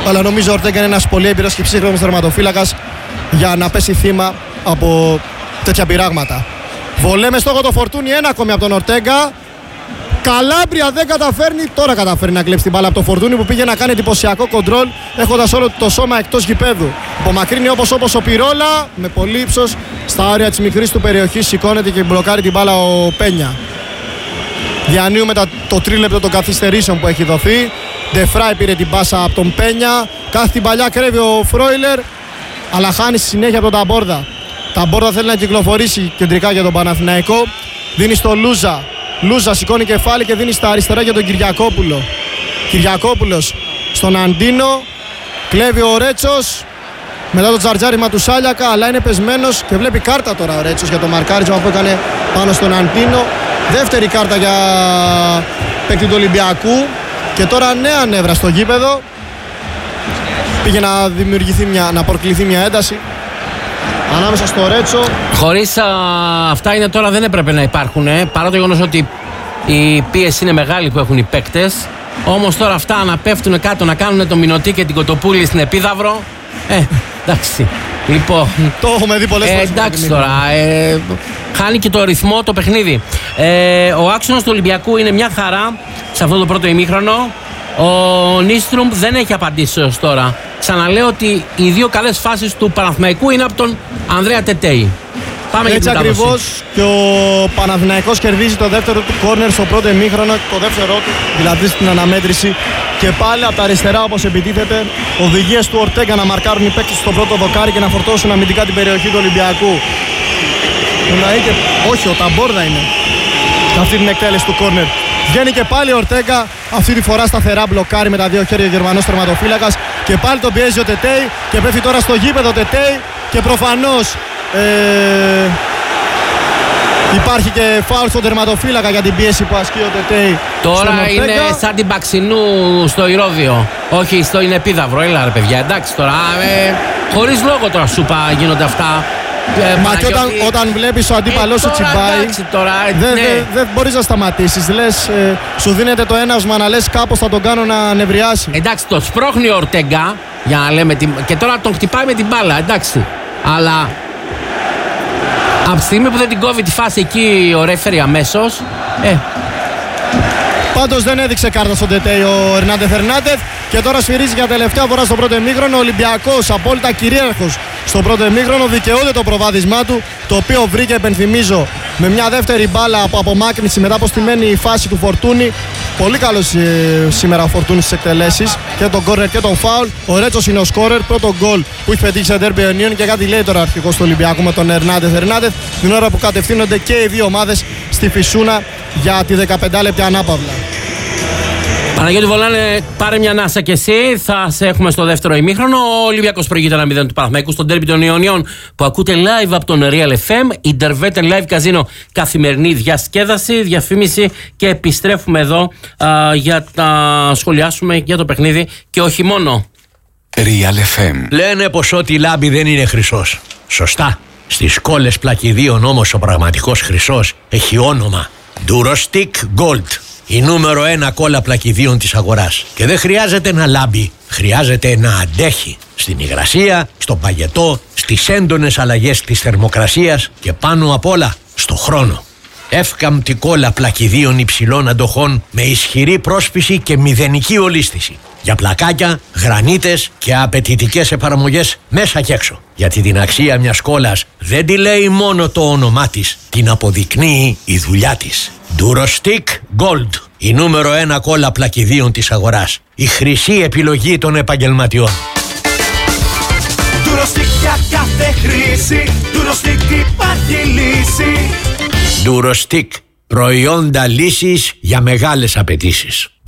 αλλά νομίζω ο Ορτέγκα είναι ένας πολύ έμπειρος και ψύχρεμος τερματοφύλακας για να πέσει θύμα από τέτοια πειράγματα. Βολέ με στόχο το Φορτούνι, ένα ακόμη από τον Ορτέγκα. Καλάμπρια δεν καταφέρνει, τώρα καταφέρει να κλέψει την μπάλα από το Φορτούνι που πήγε να κάνει εντυπωσιακό κοντρόλ έχοντας όλο το σώμα εκτός γηπέδου. Απομακρύνει όπως ο Πυρόλα με πολύ ύψος στα όρια της μικρής του περιοχής, σηκώνεται και μπλοκάρει την μπάλα ο Πένια. Διανύου μετά το τρίλεπτο των καθυστερήσεων που έχει δοθεί. Ντεφράι πήρε την πάσα από τον Πένια, κάθε την παλιά κρέβει ο Φρόιλερ, αλλά χάνει στη συνέχεια από τον Ταμπόρδα. Ταμπόρδα θέλει να κυκλοφορήσει κεντρικά για τον Παναθηναϊκό, δίνει στο Λούζα. Λούζα σηκώνει κεφάλι και δίνει στα αριστερά για τον Κυριακόπουλο. Κυριακόπουλος στον Αντίνο, κλέβει ο Ρέτσος μετά το τζαρτζάρισμα του Σάλιακα, αλλά είναι πεσμένος και βλέπει κάρτα τώρα ο Ρέτσος για το μαρκάρισμα που έκανε πάνω στον Αντίνο. Δεύτερη κάρτα για παίκτη του Ολυμπιακού και τώρα νέα νεύρα στο γήπεδο. Πήγε να προκληθεί μια ένταση ανάμεσα στο Ρέτσο. Χωρίς αυτά είναι τώρα, δεν έπρεπε να υπάρχουν, παρά το γεγονός ότι η πίεση είναι μεγάλη που έχουν οι παίκτες. Όμως τώρα αυτά να πέφτουν κάτω, να κάνουν το Μινωτή και την Κοτοπούλη στην Επίδαυρο. Εντάξει. Λοιπόν, το έχουμε δει πολλές φορές. Εντάξει τώρα. Χάνει και το ρυθμό το παιχνίδι. Ο άξονας του Ολυμπιακού είναι μια χαρά σε αυτό το πρώτο ημίχρονο. Ο Νίστρουμ δεν έχει απαντήσει έως τώρα. Ξαναλέω ότι οι δύο καλές φάσεις του Παναθηναϊκού είναι από τον Ανδρέα Τετέι. Πάμε έτσι ακριβώς και ο Παναθηναϊκός κερδίζει το δεύτερο του κόρνερ στο πρώτο ημίχρονο, το δεύτερό του, δηλαδή στην αναμέτρηση. Και πάλι από τα αριστερά όπως επιτίθεται, οδηγίες του Ορτέγκα να μαρκάρουν οι παίκτες στο πρώτο δοκάρι και να φορτώσουν αμυντικά την περιοχή του Ολυμπιακού. Όχι, ο Ταμπόρδα είναι αυτή την εκτέλεση του κόρνερ. Βγαίνει και πάλι ο Ορτέγκα, αυτή τη φορά σταθερά μπλοκάρει με τα δύο χέρια ο Γερμανός τερματοφύλακας και πάλι τον πιέζει ο Τετέι και πέφτει τώρα στο γήπεδο ο Τετέι και προφανώς υπάρχει και φάουλ στον τερματοφύλακα για την πίεση που ασκεί ο Τετέι. Τώρα είναι σαν την Παξινού στο Ηρώδειο, όχι στο Επίδαυρο. Έλα ρε παιδιά, εντάξει τώρα, χωρίς λόγο τώρα σου είπα γίνονται αυτά. Μα και όταν βλέπεις ο αντίπαλός σου τσιμπάει, δεν μπορείς να σταματήσεις. Λες, σου δίνεται το έναυσμα να λες κάπως θα τον κάνω να νευριάσει. Εντάξει, το σπρώχνει ο Ορτέγκα για να λέμε, και τώρα τον χτυπάει με την μπάλα, εντάξει. Αλλά από τη στιγμή που δεν την κόβει τη φάση εκεί ο ρέφερι αμέσως, Πάντως δεν έδειξε κάρτα στον Τετέι ο Ερνάντεθ και τώρα σφυρίζει για τελευταία φορά στο πρώτο ημίχρονο. Ο Ολυμπιακός απόλυτα κυρίαρχος στο πρώτο ημίχρονο, δικαιούται το προβάδισμά του, το οποίο βρήκε, επενθυμίζω, με μια δεύτερη μπάλα από απομάκρυνση μετά από στημένη φάση του Φορτούνι. Πολύ καλός σήμερα ο Φορτούνι στις εκτελέσεις και τον κόρνερ και τον φάουλ. Ο Ρέτσος είναι ο σκόρερ, πρώτο γκολ που έχει πετύχει σε ντέρμπι Ιωνίων και κάτι λέει τώρα αρχικός του Ολυμπιακού με τον Ερνάντεθ την ώρα που κατευθύνονται και οι δύο ομάδες στη Φυσούνα για τη 15 λεπτή ανάπαυλα. Παναγιώτη Βολάνε, πάρε μια ανάσα κι εσύ. Θα σε έχουμε στο δεύτερο ημίχρονο. Ο Ολυμπιακός προηγείται 1-0 του Παναθηναϊκού στον ντέρμπι των Ιωνιών που ακούτε live από τον Real FM. Η Ντερβέτε Live Casino, καθημερινή διασκέδαση, διαφήμιση και επιστρέφουμε εδώ για να σχολιάσουμε για το παιχνίδι και όχι μόνο. Real FM. Λένε πως ό,τι λάμπει δεν είναι χρυσός. Σωστά. Στις κόλλες πλακιδίων όμως ο πραγματικός χρυσός έχει όνομα Durostic Gold. Η νούμερο 1 κόλλα πλακιδίων της αγοράς. Και δεν χρειάζεται να λάμπει, χρειάζεται να αντέχει. Στην υγρασία, στον παγετό, στις έντονες αλλαγές της θερμοκρασίας και πάνω απ' όλα στο χρόνο. Εύκαμπτη κόλλα πλακιδίων υψηλών αντοχών με ισχυρή πρόσπιση και μηδενική ολίσθηση. Για πλακάκια, γρανίτες και απαιτητικές εφαρμογές μέσα και έξω. Γιατί την αξία μιας κόλλας δεν τη λέει μόνο το όνομά της, την αποδεικνύει η δουλειά της. Durostic Gold, η νούμερο 1 κόλλα πλακιδίων της αγοράς. Η χρυσή επιλογή των επαγγελματιών. Durostic για κάθε χρήση, Durostic υπάρχει λύση. Durostic, προϊόντα λύσης για μεγάλες απαιτήσεις.